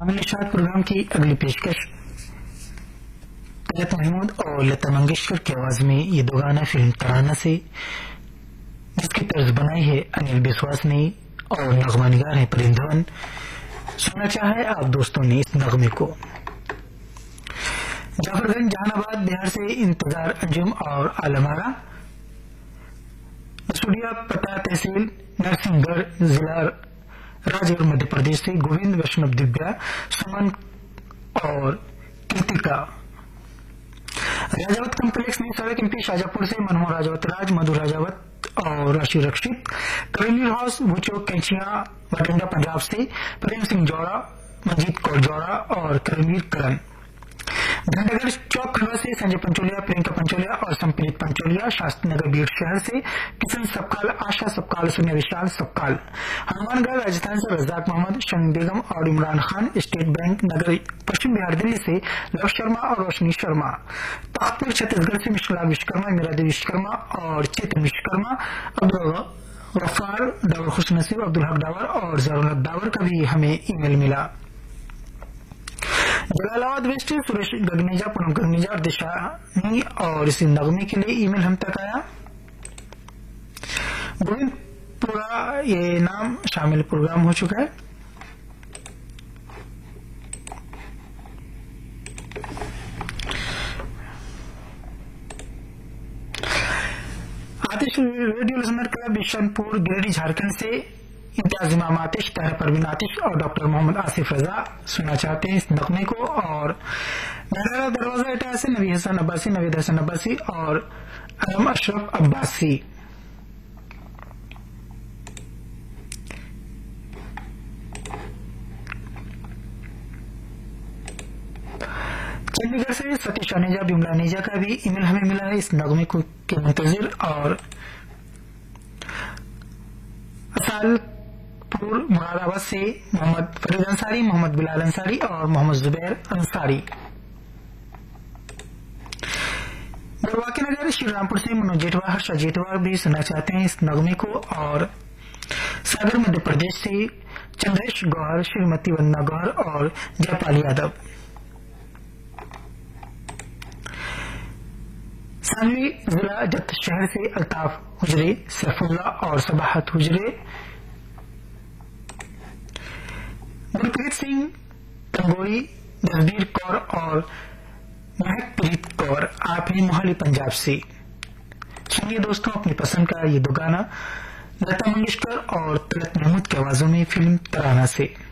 शामिल प्रोग्राम की अगली पेशकश तलत महमूद और लता मंगेशकर की आवाज में ये दो गाना फिल्म तराना से, जिसकी तर्ज बनाई है अनिल बिस्वास ने और नगमा निगार है प्रेम धवन। सुनना चाहे आप दोस्तों ने इस नगमे को। जाफरगंज जहानाबाद बिहार से इंतजार अंजुम और आलमारा, स्टूडियो पता तहसील नरसिंहगढ़ जिला राजगढ़ मध्य प्रदेश से गोविंद वैष्णव दिव्या सुमन और कृतिका। राजावत कम्प्लेक्स नई सड़क एमपी शाजापुर से मनोहर राजावत राज मधु राजावत और राशि रक्षित। करीमीर हाउस भूचौक कैंचिया बठिंडा पंजाब से प्रेम सिंह जौड़ा मंजीत कौर जौड़ा और करीमीर करण। घंटागढ़ चौक खंडवा से संजय पंचोलिया प्रियंका पंचोलिया और संप्रीत पंचोलिया। शास्त्री नगर बीड़ शहर से किशन सबकाल आशा सबकाल सोनिया विशाल सबकाल। हनुमानगढ़ राजस्थान से रजाक मोहम्मद शमी बेगम और इमरान खान। स्टेट बैंक नगर पश्चिम बिहार दिल्ली से लव शर्मा और रोशनी शर्मा। तख्तपुर छत्तीसगढ़ से मिश्रलाल विश्वकर्मा मीरादेवी विश्वकर्मा और चेतन विश्वकर्मा। अब्दुल गफ्फार डावर खुश नसीब अब्दुल हक डावर और जरूरत डावर का भी हमें ईमेल मिला। जलालाबाद वेस्ट सुरेश गगनेजा पूनम गगनेजा और दिशानी और इस नगमे के लिए ईमेल हम तक आया। गोविंदपुरा ये नाम शामिल प्रोग्राम हो चुका है। आतिश radio listener club Bishanpur Giridih Jharkhand से इम्तियाज इमाम आतिश ताहिर परवीन आतिश और डॉक्टर मोहम्मद आसिफ रजा सुनना चाहते हैं इस नगमे को। और मेरा दरवाजा इटा से नबी हसन अब्बासी नवीद हसन अब्बासी और अलम अशरफ अब्बासी। चंडीगढ़ से सतीश अनेजा बिमला अनेजा का भी ईमेल हमें मिला है इस नगमे को के मुंतजिर। और असालपुर मुरादाबाद से मोहम्मद फरीद अंसारी मोहम्मद बिलाल अंसारी और मोहम्मद जुबैर अंसारी। दुर्वाके नगर श्रीरामपुर से मनोज जेठवा हर्षा जेठवा भी सुनना चाहते हैं इस नगमे को। और सागर मध्य प्रदेश से चंद्रेश गौहर श्रीमती वंदना गौहर और जयपाल यादव। सांगली जिला जत शहर से अल्ताफ हुजरे सैफुल्ला और सबाहत हुजरे। गुरप्रीत सिंह तंगोरी जसबीर कौर और महकप्रीत कौर आप हैं मोहाली पंजाब से। सुनिए दोस्तों अपनी पसंद का ये दो गाना लता मंगेशकर और तलत महमूद की आवाजों में फिल्म तराना से।